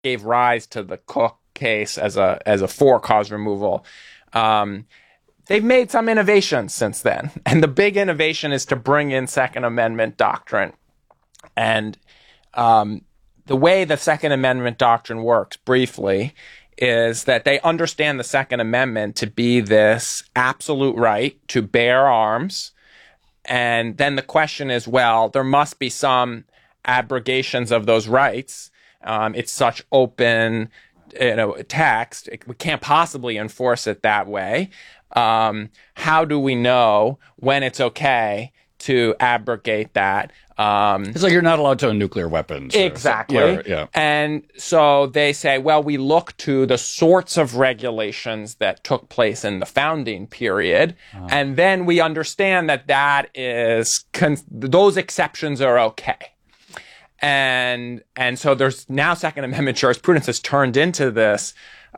gave rise to the Cook case as a for-cause removal. They've made some innovations since then. And the big innovation is to bring in Second Amendment doctrine. And the way the Second Amendment doctrine works, briefly, is that they understand the Second Amendment to be this absolute right to bear arms. And then the question is, well, there must be some abrogations of those rights. It's such open, text. We can't possibly enforce it that way. How do we know when it's okay to abrogate that? It's like you're not allowed to own nuclear weapons. Exactly. Yeah. And so they say, well, we look to the sorts of regulations that took place in the founding period, and then we understand that is those exceptions are okay. And so there's now Second Amendment jurisprudence has turned into this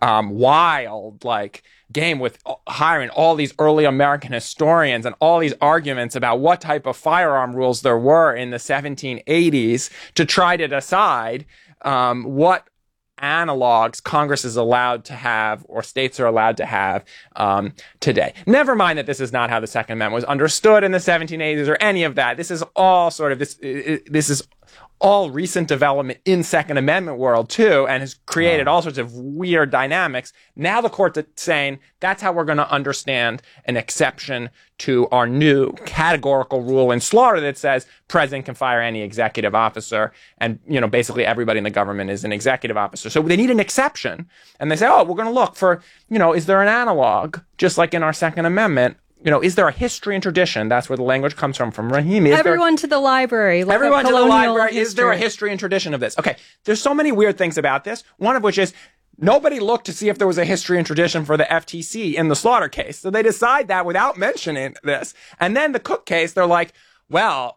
wild, game with hiring all these early American historians and all these arguments about what type of firearm rules there were in the 1780s to try to decide what analogs Congress is allowed to have or states are allowed to have today. Never mind that this is not how the Second Amendment was understood in the 1780s or any of that. This is all sort of this is all recent development in Second Amendment world too, and has created all sorts of weird dynamics. Now the court's saying that's how we're going to understand an exception to our new categorical rule in slaughter that says president can fire any executive officer, and basically everybody in the government is an executive officer. So they need an exception, and they say, oh, we're going to look for, is there an analog, just like in our Second Amendment? Is there a history and tradition? That's where the language comes from Rahimi. Everyone to the library. Everyone to the library. Is there a history and tradition of this? Okay. There's so many weird things about this. One of which is nobody looked to see if there was a history and tradition for the FTC in the slaughter case. So they decide that without mentioning this. And then the Cook case, they're like, well,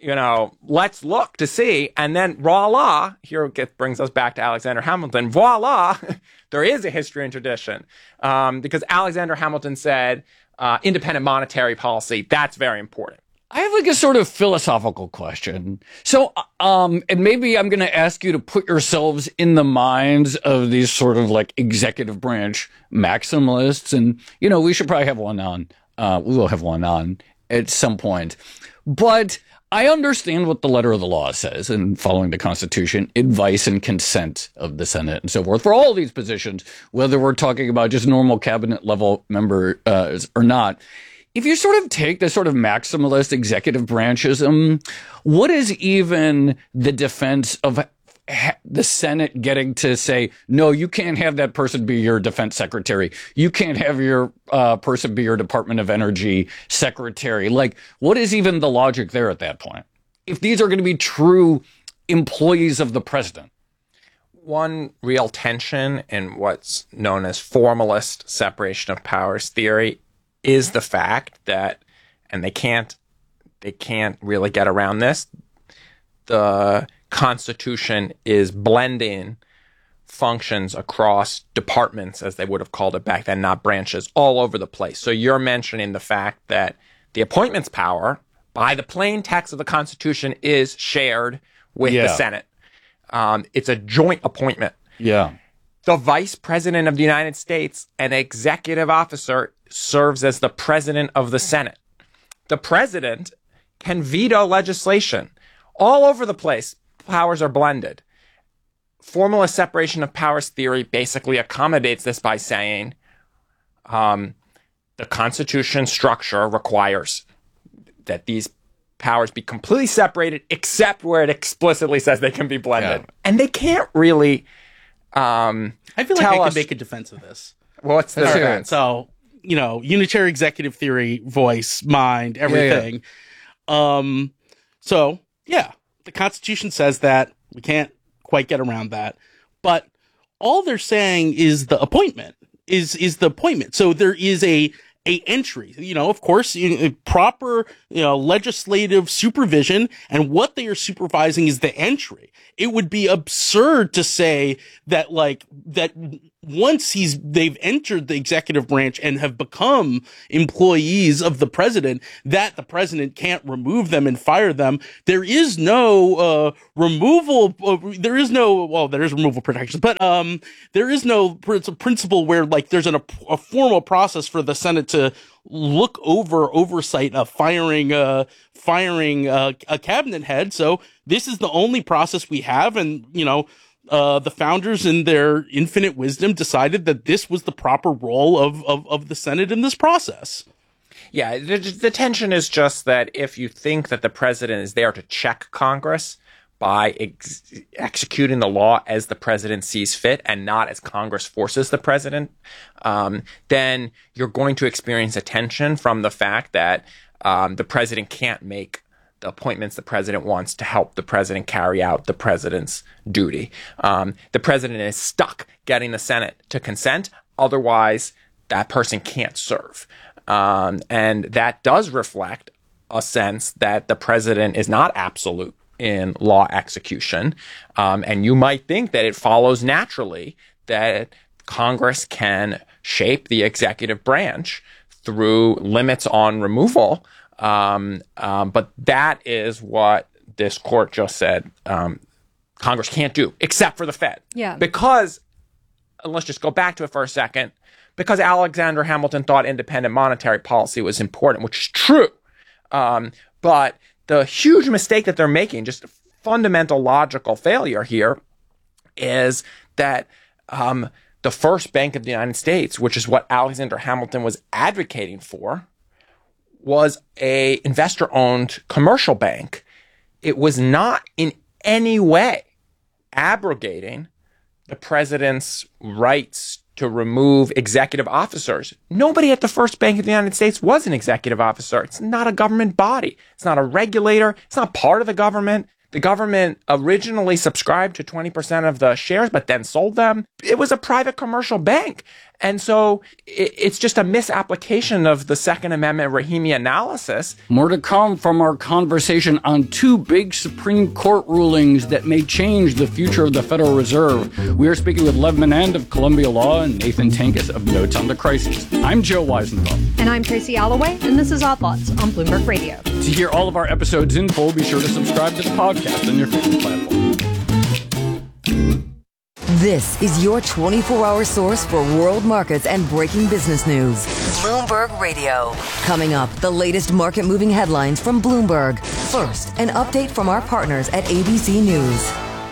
let's look to see. And then voila, brings us back to Alexander Hamilton. Voila, there is a history and tradition. Because Alexander Hamilton said, independent monetary policy, that's very important. I have a sort of philosophical question. So, and maybe I'm going to ask you to put yourselves in the minds of these sort of executive branch maximalists. And, we should probably have one on. We will have one on at some point. But I understand what the letter of the law says, and following the Constitution, advice and consent of the Senate and so forth for all these positions, whether we're talking about just normal cabinet level members or not. If you sort of take the sort of maximalist executive branchism, what is even the defense of the Senate getting to say, no, you can't have that person be your defense secretary. You can't have your person be your Department of Energy secretary. What is even the logic there at that point? If these are going to be true employees of the president. One real tension in what's known as formalist separation of powers theory is the fact that, and they can't really get around this, the Constitution is blending functions across departments, as they would have called it back then, not branches, all over the place. So you're mentioning the fact that the appointments power, by the plain text of the Constitution, is shared with the Senate. It's a joint appointment. Yeah. The Vice President of the United States, an executive officer, serves as the President of the Senate. The President can veto legislation. All over the place, powers are blended. Formalist separation of powers theory basically accommodates this by saying the Constitution structure requires that these powers be completely separated, except where it explicitly says they can be blended. Yeah. And they can't really I feel like I could make a defense of this. What's the defense? So, unitary executive theory, voice, mind, everything. So, the Constitution says that. We can't quite get around that. But all they're saying is the appointment, is the appointment. So there is a entry, of course, proper, legislative supervision, and what they are supervising is the entry. It would be absurd to say that, that once they've entered the executive branch and have become employees of the president, that the president can't remove them and fire them. There is no removal. There is removal protections, but there is no principle where like there's a formal process for the Senate to look oversight of firing a cabinet head. So this is the only process we have, and the founders, in their infinite wisdom, decided that this was the proper role of the Senate in this process. Yeah, the tension is just that if you think that the president is there to check Congress by executing the law as the president sees fit and not as Congress forces the president, then you're going to experience a tension from the fact that the president can't make the appointments the president wants to help the president carry out the president's duty. The president is stuck getting the Senate to consent. Otherwise, that person can't serve. And that does reflect a sense that the president is not absolute in law execution. And you might think that it follows naturally that Congress can shape the executive branch through limits on removal. But that is what this court just said Congress can't do, except for the Fed. Yeah. Because, let's just go back to it for a second, because Alexander Hamilton thought independent monetary policy was important, which is true. But the huge mistake that they're making, just a fundamental logical failure here, is that the first Bank of the United States, which is what Alexander Hamilton was advocating for, was a investor-owned commercial bank. It was not in any way abrogating the president's rights to remove executive officers. Nobody at the first Bank of the United States was an executive officer. It's not a government body. It's not a regulator. It's not part of the government. The government originally subscribed to 20% of the shares, but then sold them. It was a private commercial bank. And so it's just a misapplication of the Second Amendment Rahimi analysis. More to come from our conversation on two big Supreme Court rulings that may change the future of the Federal Reserve. We are speaking with Lev Menand of Columbia Law and Nathan Tankus of Notes on the Crisis. I'm Joe Weisenthal. And I'm Tracy Alloway, and this is Odd Lots on Bloomberg Radio. To hear all of our episodes in full, be sure to subscribe to the podcast on your favorite platform. This is your 24-hour source for world markets and breaking business news. Bloomberg Radio. Coming up, the latest market-moving headlines from Bloomberg. First, an update from our partners at ABC News.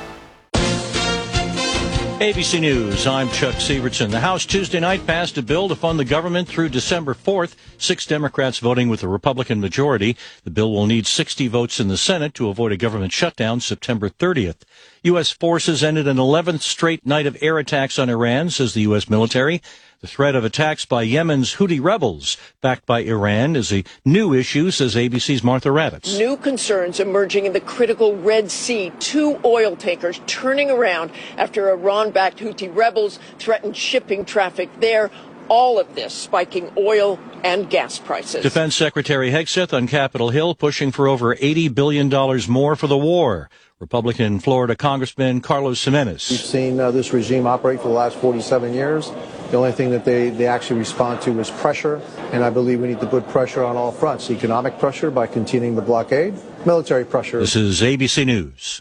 ABC News, I'm Chuck Sievertson. The House Tuesday night passed a bill to fund the government through December 4th. 6 Democrats voting with a Republican majority. The bill will need 60 votes in the Senate to avoid a government shutdown September 30th. U.S. forces ended an 11th straight night of air attacks on Iran, says the U.S. military. The threat of attacks by Yemen's Houthi rebels, backed by Iran, is a new issue, says ABC's Martha Raddatz. New concerns emerging in the critical Red Sea. 2 oil tankers turning around after Iran-backed Houthi rebels threatened shipping traffic there. All of this spiking oil and gas prices. Defense Secretary Hegseth on Capitol Hill pushing for over $80 billion more for the war. Republican Florida Congressman Carlos Jimenez. We've seen this regime operate for the last 47 years. The only thing that they actually respond to is pressure, and I believe we need to put pressure on all fronts. Economic pressure by continuing the blockade, military pressure. This is ABC News.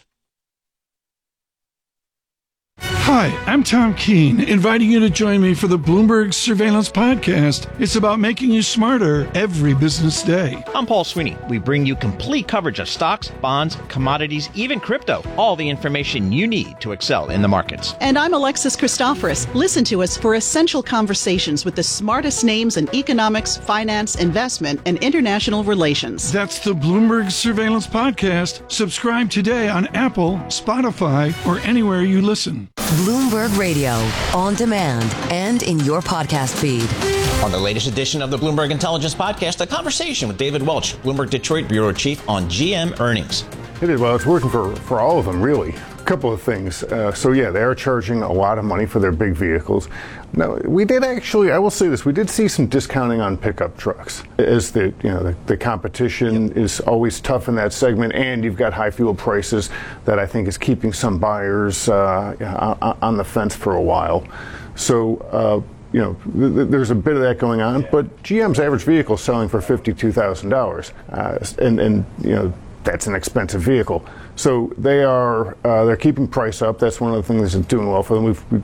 Hi, I'm Tom Keene, inviting you to join me for the Bloomberg Surveillance Podcast. It's about making you smarter every business day. I'm Paul Sweeney. We bring you complete coverage of stocks, bonds, commodities, even crypto. All the information you need to excel in the markets. And I'm Alexis Christoforous. Listen to us for essential conversations with the smartest names in economics, finance, investment, and international relations. That's the Bloomberg Surveillance Podcast. Subscribe today on Apple, Spotify, or anywhere you listen. Bloomberg Radio, on demand and in your podcast feed. On the latest edition of the Bloomberg Intelligence Podcast, a conversation with David Welch, Bloomberg Detroit Bureau Chief, on GM earnings. It is, well, it's working for all of them, really. couple of things. So yeah, they are charging a lot of money for their big vehicles. Now, we did actually, I will say this, we did see some discounting on pickup trucks, as the competition is always tough in that segment, and you've got high fuel prices that I think is keeping some buyers on the fence for a while. So there's a bit of that going on, but GM's average vehicle is selling for $52,000, and that's an expensive vehicle. So they're keeping price up. That's one of the things that's doing well for them. We've